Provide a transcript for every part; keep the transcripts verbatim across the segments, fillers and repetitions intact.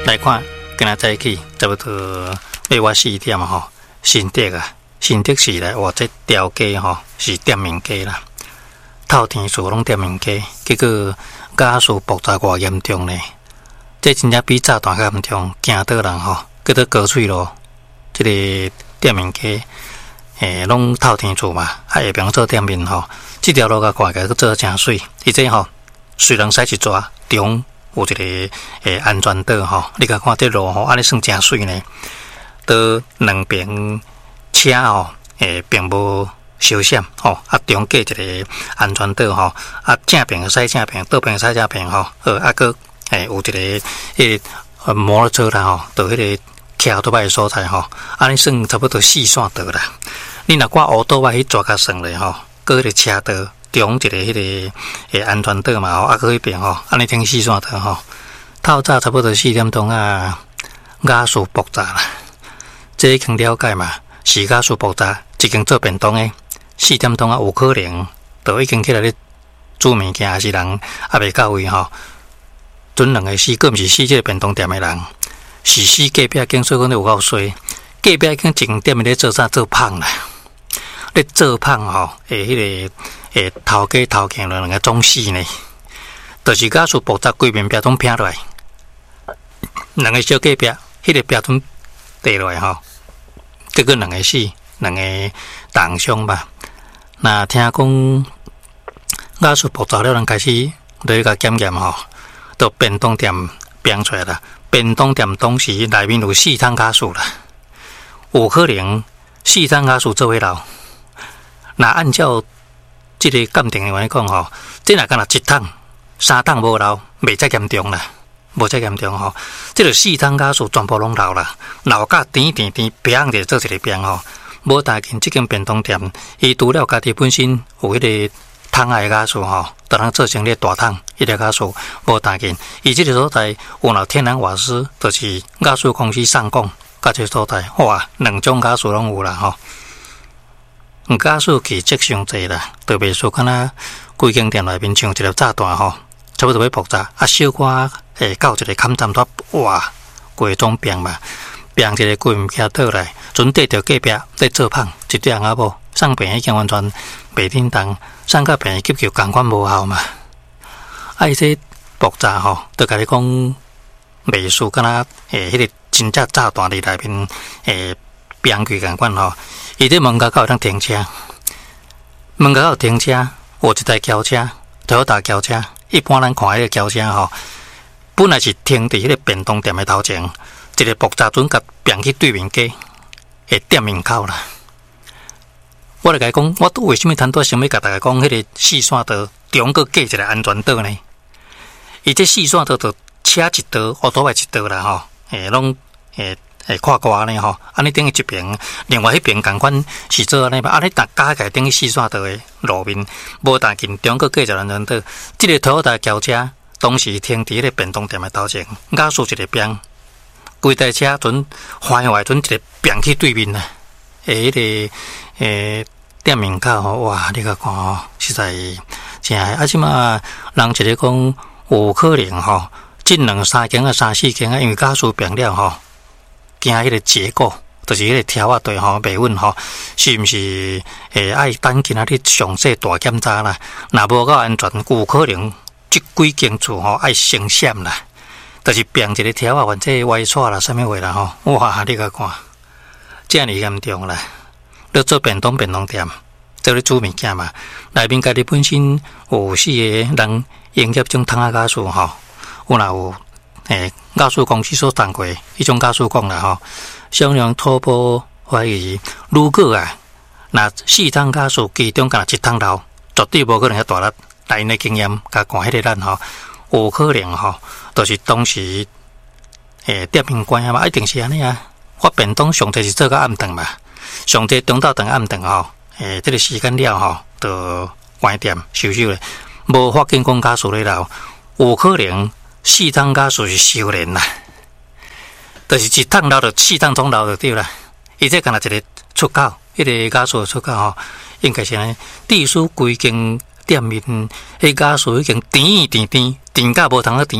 来看，跟他在一起差不多要我四点吼，新竹啊，新竹市来哇，这条街吼是店面街啦，透天厝拢店面街，结果家属爆炸偌严重呢？这真正比炸弹较严重，惊到人吼，叫做高翠路，这个店面街。诶，拢透天厝嘛，啊下边做店面吼，这条路甲看起来做真水。而且吼，虽然驶一抓，中有一个诶安全岛吼，你甲看这路吼，安尼算真水呢。到两边车吼，诶并无相闪吼，啊中间一个安全岛吼，啊正边驶正边，倒边驶正边吼，呃啊个诶有一个迄个摩托车啦吼，到迄个。徛倒摆所在吼，安尼算差不多四线道啦。你若挂乌倒摆去抓甲算咧吼，搁迄个车道中一个迄个诶安全岛嘛吼，啊搁迄边吼，安尼听四线道吼。透早差不多四点钟啊，家属爆炸啦。这已经了解嘛，是家属爆炸，一间做便当诶。四点钟啊，有可能都已经起来咧煮物件，还是人还未到位吼。准两个死，搁毋是死这个便当店诶人。是死隔壁间，所以讲有够衰。隔壁间一店咧做啥做胖啦？咧做胖吼，诶，迄个诶头家头囝两个总死呢。就是家属爆炸，规面壁拢拼落来，两个小隔壁，迄个壁拢跌落来吼。结果两个死，两个重伤吧。那听讲家属爆炸了，人开始落去甲检验吼，到便当店变出来啦。便当店当时内面有四桶家属啦，有可能四桶家属做伙流。那按照这个鉴定来讲吼，这若干若一桶、三桶无流，未再严重啦，无再严重吼。这个四桶家属全部拢流啦，流甲甜甜甜，边就做一个边吼。无大间这间便当店，伊除了家己本身有迄个桶仔的家属吼，就能做成咧大桶。一个家属无大件，伊即个所在有了天然瓦斯，就是家属公司上供，甲这个所在，哇，两种家属拢有啦吼。家属其实上济啦，特别说敢若规间店内面像一条炸弹吼，差不多要爆炸，啊小可诶到一个坎站头，哇，规种病嘛，病一个规物件倒来，准缀着隔壁在做胖，一对阿某送病已经完全袂叮当，送到病院急救共款无效嘛。啊！伊这爆炸吼，都甲你讲，袂输敢若诶，迄个真正炸弹伫内面诶，变轨共款吼。伊这门口口有当停车，门口有停车，有一台轿车，Toyota轿车。一般咱看迄个轿车吼，本来是停伫迄个便当店诶头前，一个爆炸阵甲变去对面街诶店面口啦。我来甲伊讲，我为什么谈多想要甲大家讲迄个四线道中个架一个安全岛呢？伊这四线道就车一道，乌多摆一道啦吼，诶，拢诶诶跨过呢吼，安尼等于一边，另外迄边共款是做安尼吧，安尼大家个等于四线道诶路面，无大近中个架一个安全岛。即个Toyota轿车当时停伫迄个便当店诶头前，压缩一个边，规台车阵翻坏阵一个变去对面啦，诶，迄个诶店面口吼，哇，你甲看吼，实在真害。啊，即马人一个讲。有可能吼，这两三间啊、三四间啊，因为家属病了吼，惊迄个结构，就是迄个条啊对吼袂稳吼，是毋是会爱等今仔日详细大检查啦？若无够安全，有可能即几间厝吼爱生险啦，就是病一个条啊，或者歪错啦，啥物话啦吼，哇！你甲看，这样严重啦！你做便当便当店，做咧煮物件嘛，内面家己本身有四个人。营业种汤啊家属吼，有若有诶家属公司所谈过，迄种家属讲啦吼，商量初步怀疑，如果啊，若四汤家属其中敢若一汤流，绝对无可能遐大力。来因的经验，甲看迄个咱吼，有可能吼，就是当时诶店面关啊嘛，一定是安尼啊。我便当上侪是做到暗顿嘛，上侪中昼顿暗顿吼，诶，这个时间了吼，就关店收收咧。无法经讲家属咧流，有可能四桶家属是收敛啦，就是一桶流就四桶总流就对啦。伊这干若一个出口，迄、那个家属出口吼，应该是安地书规间店面，迄家属已经甜甜甜甜到无通去甜啊，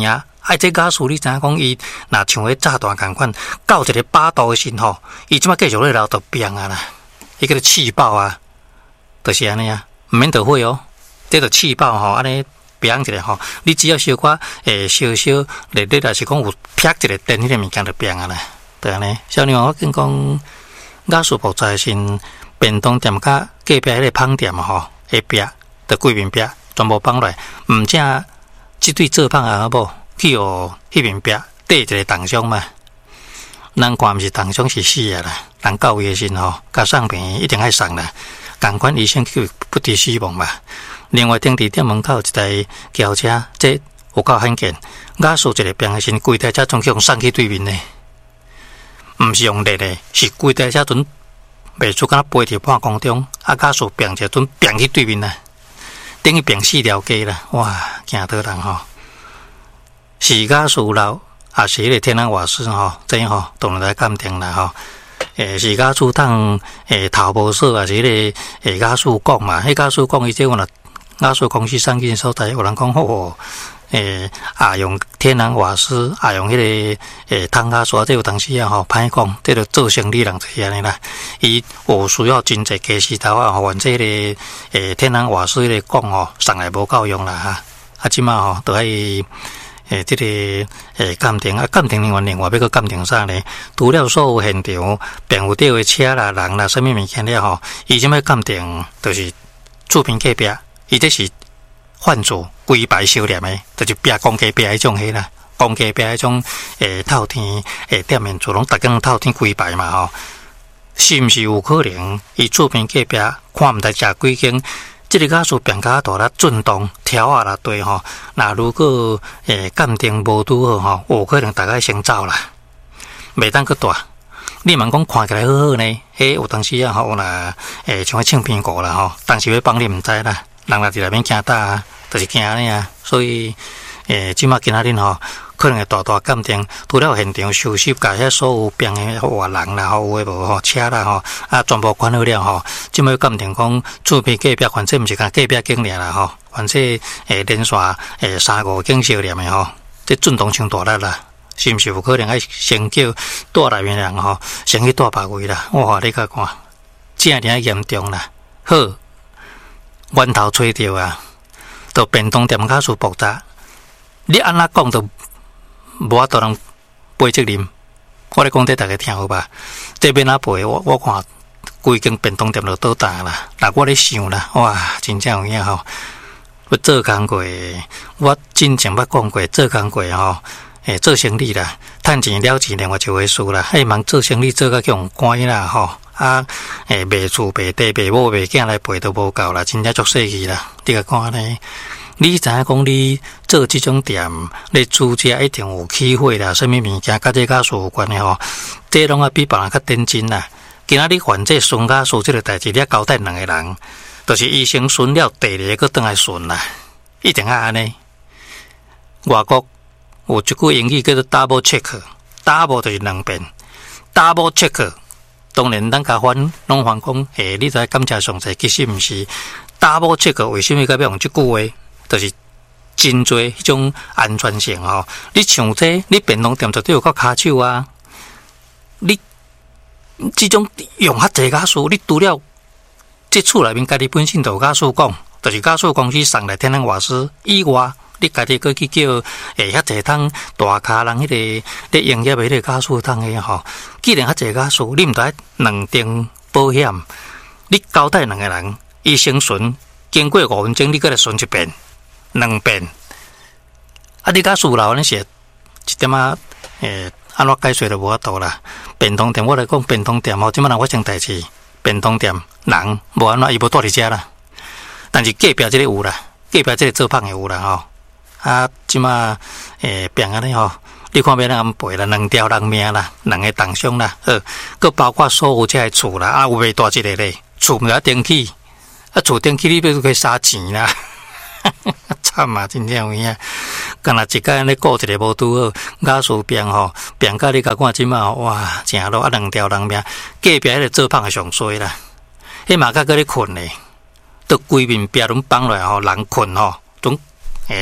啊，这家属你知影讲伊，若像迄炸弹共款，到一个八度的时吼，伊即马继续咧流着病啊啦，伊个气爆啊，就是安尼啊，毋免着火哦，这着气爆吼，安尼变一下吼，你只要小可诶，小小热热，若是讲有劈一个电迄个物件就变啊啦，对安尼。小妞，我跟讲，家属爆炸时，便当店甲隔壁迄个芳店吼，下壁着几面壁全部放落来，毋正即对做芳啊某。去哦，迄面壁缀一个重伤嘛，人看毋是重伤是死啊啦。人到位的时吼，甲送病一定爱送啦。共款医生去不治死亡嘛。另外，顶伫店门口一台轿车，这有够罕见。家属一个病的时，规台车总去用送去对面的，毋是用热的，是规台车阵袂出敢飞伫半空中，啊家属病一阵病去对面啦，等于病四条街啦，哇，惊到人吼。是家属老，也是迄个天然瓦斯吼，这样吼，当然来鉴定啦吼。诶，是家属当诶头无锁，也是迄个诶家属讲嘛。迄家属讲伊这个若家属公司上进所在，有人讲吼，诶也用天然瓦斯，也用迄个诶汤家属，这有当时啊吼，歹讲，这着做生意人就是安尼啦。伊有需要真侪鸡丝头啊，吼，原这个诶天然瓦斯迄个讲吼，送来无够用啦哈。啊，即马吼，都爱。诶，这个诶鉴定啊，鉴定人员另外要个鉴定啥呢？除了所有现场并有掉的车啦、人啦、什么物件了吼，伊即摆鉴定就是厝边隔壁，伊这是贩主规排收敛的，就是壁公隔壁迄种迄啦，公隔壁迄种诶透天诶店面做拢逐工透天规排嘛吼，是毋是有可能伊厝边隔壁看毋知食几间？这个家属病甲大啦，震动条啊啦对吼，那如果诶鉴定无拄好吼，有可能大概先走啦，袂当去大。你问讲看起来好好呢？迄有当时啊吼，那诶像唱苹果啦吼，当时要帮你毋知啦，人也伫内面惊打啊，就是惊安尼啊。所以诶，即马今仔日吼，可能会大大鉴定，除了现场收拾，甲遐所有病诶活人啦，吼有诶无吼车啦吼，啊全部管好了吼。即摆鉴定讲厝边隔壁，反正毋是甲隔壁间尔啦吼，反正诶连续诶三五间烧念诶吼，这震动伤大力啦，是毋是有可能爱先叫住内面人吼，先去住别位啦？哇，你甲看，正正严重啦。好，源头找着啊，到便当店家属爆炸。你安怎讲都无法度人背责任，我咧讲这大家听好吧？这边啊背，我我看规间便当店就倒大啦。那我咧想啦，哇，真正有影吼！我做工过，我真正捌讲过做工过吼，诶，做生意啦，趁钱了钱另外一回事啦。迄忙做生意做甲叫人乖啦吼，啊，诶，卖厝卖地卖某卖囝来赔都无够啦，真正足细气啦。你甲看咧？你知影讲你做即种店，你主家一定有起火啦，什么物件甲这家属有关的吼，这拢啊比别人较认真啦。今仔日犯这孙家属这个代志，你交代两个人，就是医生顺了，第二个倒来顺啦，一定啊安尼。外国有一句英语叫做 double check，double 就是两遍 ，double check。当然，咱甲翻拢翻讲，诶，你在感谢上帝，其实毋是 double check， 为什么要用这句话？就是真多迄种安全性吼，你像这，你便当店绝对有够骹手啊！你这种用较济家属，你除了这厝内面家己本身就有家属讲，就是家属公司送来天然瓦斯以外，你家己搁去叫诶遐济通大卡人迄、那个咧营业迄个家属通诶吼，既然遐济家属，你毋得两张保险，你交代两个人，伊先顺经过五分钟，你搁来顺一遍。两遍，啊！你家属老那些一点啊，诶，安怎解说都无法度啦。便当店我来讲，便当店吼，即摆人发生代志，便当店人无安怎，伊无住伫遮啦。但是隔壁即个有啦，隔壁即个做胖诶有啦吼。啊，即摆诶病安尼吼，你看要咱安赔啦，两条人命啦，两个重伤啦，呃，佮包括所有遮诶厝啦，啊有袂大一个咧，厝毋要电起，啊厝电起你要去杀钱啦。惨啊！真正有影，干那一间咧顾一个无拄好，家属病吼，病甲你甲看即马哇，真咯啊两条人命，隔壁迄个做胖诶上衰啦，迄嘛甲搁咧困咧，都规面壁拢放落来吼，人困吼，总诶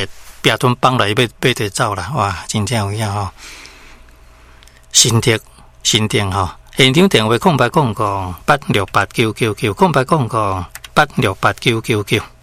壁墩放来要要得走啦，哇，真正有影吼。新竹新店吼，现场电话空白空空八六八九九九空白空空八六八九九九。